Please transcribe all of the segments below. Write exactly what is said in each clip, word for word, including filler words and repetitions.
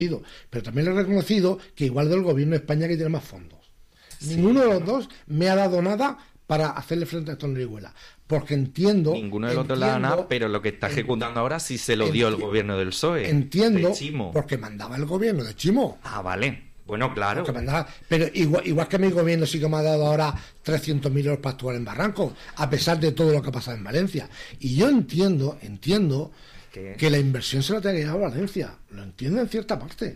Pero también le he reconocido que igual del gobierno de España que tiene más fondos. Sí, Ninguno de los dos me ha dado nada para hacerle frente a esto en Orihuela. Porque entiendo... Ninguno de los dos le ha dado nada, pero lo que está ejecutando ahora sí se lo dio el gobierno del P S O E. Entiendo, de Chimo. Porque mandaba el gobierno de Chimo. Ah, vale. Bueno, claro. Mandaba, pero igual, igual que mi gobierno sí que me ha dado ahora trescientos mil euros para actuar en Barranco, a pesar de todo lo que ha pasado en Valencia. Y yo entiendo, entiendo ¿Qué? que la inversión se la tenga que llevar a Valencia. Lo entiendo en cierta parte.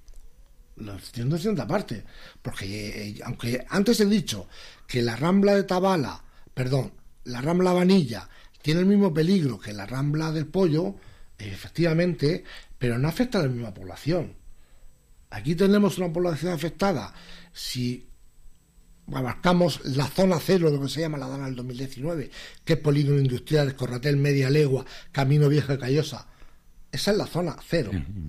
Lo entiendo en cierta parte. Porque eh, aunque antes he dicho que la Rambla de Tabala, perdón, la Rambla Vanilla tiene el mismo peligro que la Rambla del Pollo, eh, efectivamente, pero no afecta a la misma población. Aquí tenemos una población afectada. Si abarcamos la zona cero, lo que se llama la Dana del dos mil diecinueve, que es polígono industrial, Escorratel, Media Legua, Camino Viejo de Callosa, esa es la zona cero. Uh-huh.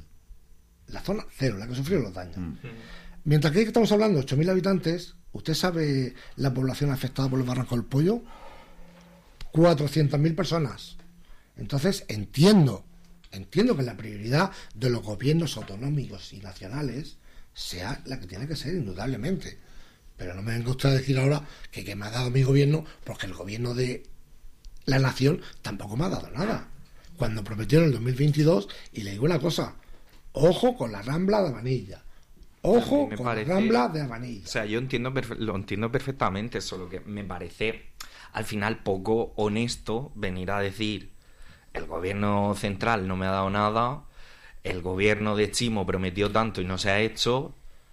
La zona cero, la que sufrió los daños. Uh-huh. Mientras que aquí estamos hablando de ocho mil habitantes, ¿usted sabe la población afectada por el Barranco del Pollo? cuatrocientas mil personas. Entonces entiendo Entiendo que la prioridad de los gobiernos autonómicos y nacionales sea la que tiene que ser, indudablemente. Pero no me venga usted a decir ahora que, que me ha dado mi gobierno, porque el gobierno de la nación tampoco me ha dado nada. Cuando prometió en el dos mil veintidós, y le digo una cosa, ojo con la Rambla de Vanilla. Ojo con parece, la Rambla de Vanilla. O sea, yo entiendo perfe- lo entiendo perfectamente, solo que me parece al final poco honesto venir a decir: el gobierno central no me ha dado nada, el gobierno de Chimo prometió tanto y no se ha hecho,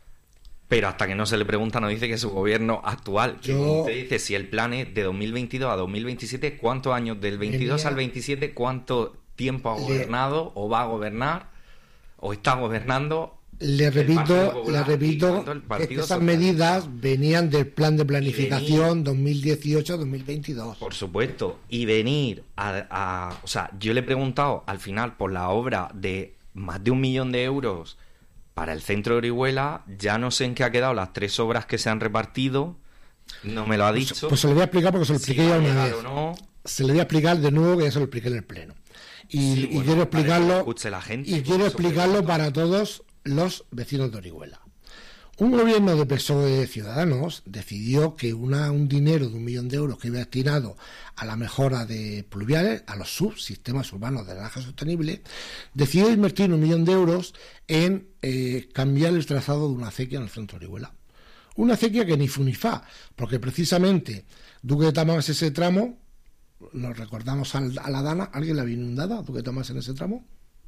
pero hasta que no se le pregunta no dice que es su gobierno actual. Yo... Usted dice, si el plan es de dos mil veintidós a dos mil veintisiete, ¿cuántos años del veintidós Venía... al veintisiete, cuánto tiempo ha gobernado, le... o va a gobernar, o está gobernando? Le repito, le repito que esas medidas venían del plan de planificación dos mil dieciocho a dos mil veintidós. Por supuesto, y venir a, a... O sea, yo le he preguntado al final por la obra de más de un millón de euros para el centro de Orihuela, ya no sé en qué ha quedado las tres obras que se han repartido, no me lo ha dicho. Pues, pues se lo voy a explicar porque se lo expliqué si ya una vez. No. Se lo voy a explicar de nuevo, que ya se lo expliqué en el pleno. Y, sí, y bueno, quiero explicarlo, la gente, y quiero explicarlo para todos los vecinos de Orihuela. Un gobierno de P S O E de Ciudadanos decidió que una, un dinero de un millón de euros que iba destinado a la mejora de pluviales, a los subsistemas urbanos de drenaje sostenible, decidió invertir un millón de euros en eh, cambiar el trazado de una acequia en el centro de Orihuela. Una acequia que ni fu ni fa, porque precisamente Duque de Tamames, ese tramo, nos recordamos al, a la Dana, ¿alguien la vio inundada, Duque de Tamames, en ese tramo?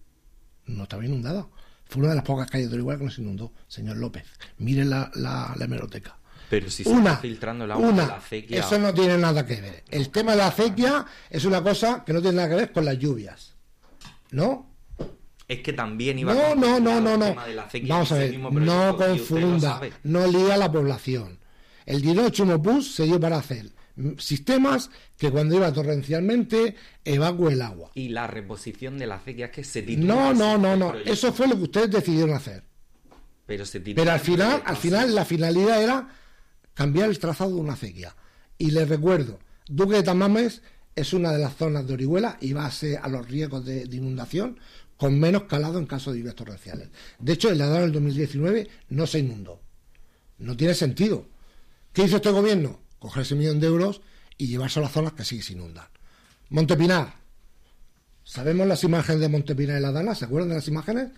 No estaba inundada. Fue una de las pocas calles de Orihuela que nos inundó, señor López. Mire la, la, la hemeroteca. Pero si se una, está filtrando el agua una, de la acequia... Eso no tiene nada que ver. El tema de la acequia es una cosa que no tiene nada que ver con las lluvias. ¿No? Es que también iba no, a... No, no, no, no. Vamos a ver, proyecto, no confunda, no liga a la población. El dinero de Chimo Puig se dio para hacer sistemas que cuando iba torrencialmente evacúe el agua. Y la reposición de la acequia es que se titula. No, no, no, no. Eso fue lo que ustedes decidieron hacer. Pero se titula. Pero al final, al final la finalidad era cambiar el trazado de una acequia. Y les recuerdo, Duque de Tamames es una de las zonas de Orihuela y va a ser a los riesgos de, de inundación con menos calado en caso de lluvias torrenciales. De hecho, en la Dana del dos mil diecinueve no se inundó. No tiene sentido. ¿Qué hizo este gobierno? Coger ese millón de euros y llevarse a las zonas que sí se inundan. Montepinar. ¿Sabemos las imágenes de Montepinar y la Dana? ¿Se acuerdan de las imágenes?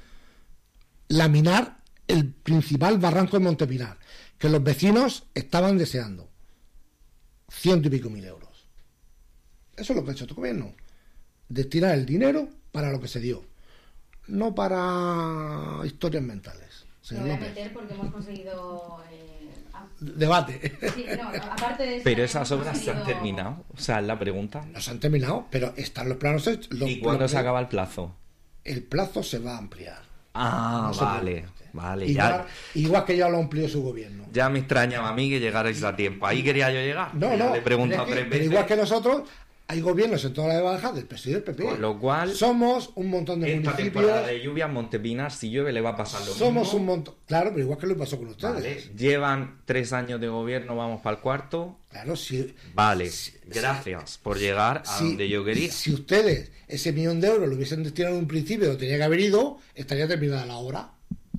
Laminar el principal barranco de Montepinar, que los vecinos estaban deseando. Ciento y pico mil euros. Eso es lo que ha hecho este gobierno. Destinar el dinero para lo que se dio. No para historias mentales. Me voy a meter porque hemos conseguido... Eh... debate. Sí, no, aparte de eso, pero esas obras se han terminado, o sea, es la pregunta. No se han terminado, pero están los planos hechos. Los ¿Y cuándo planos, se acaba el plazo? El plazo se va a ampliar. Ah, no vale, vale. Igual, ya, igual que ya lo amplió su gobierno. Ya me extrañaba a mí que llegarais a tiempo. Ahí quería yo llegar. No, no. Le he preguntado que, tres veces. Pero igual que nosotros, hay gobiernos en toda la baja del P S O E y del P P. Con lo cual, somos un montón de esta municipios. Temporada de lluvia, Montepinar, si llueve, le va a pasar lo somos mismo. un montón. Claro, pero igual que lo pasó con ustedes. Vale. Llevan tres años de gobierno, vamos para el cuarto. Claro, sí. Vale, si, gracias si, por llegar a si, donde yo quería. Si ustedes ese millón de euros lo hubiesen destinado en un principio, lo tenía que haber ido, estaría terminada la obra.